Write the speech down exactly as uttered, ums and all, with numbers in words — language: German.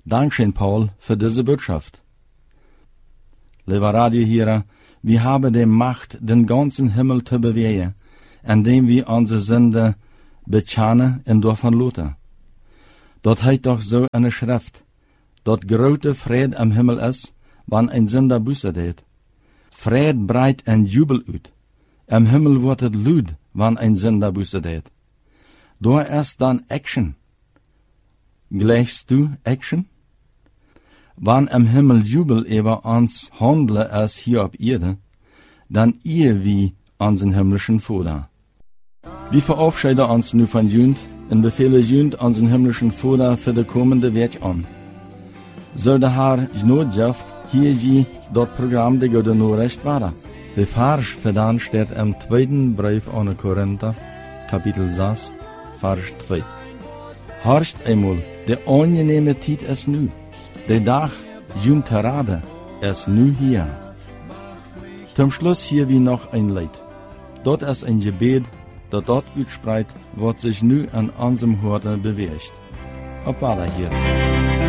Dankeschön, Paul, für diese Botschaft. Lieber Radiohörer, wir haben die Macht, den ganzen Himmel zu bewegen, indem wir unsere Sünde bekennen und davon loten. Dort heißt doch so eine Schrift, dort große Fried am Himmel ist, wann ein Sünder Buße tät. Fried breit ein Jubel ut. Am Himmel wird es lud, wann ein Sünder Buße tät. Da ist dann Action. Gleichst du Action? Wann am Himmel Jubel über uns handle als hier auf Erde, dann ihr wie unseren himmlischen Vater. Wir verabschieden uns nu von Jünd und befehlen Jünd unseren himmlischen Vater für die kommende Weg an. So der Herr Gnodjaft hier je dort Programm de Gode Norrecht war. Der Vers für dann steht im zweiten Brief an Korinther, Kapitel sechs, Vers zwei. Horcht einmal, der angenehme Tiet ist nu. Der Tag, Jum Terade, ist nu hier. Zum Schluss hier wie noch ein Lied. Dort ist ein Gebet, das dort utspreit, was sich nu an unserem Horte bewegt. Ob war da hier?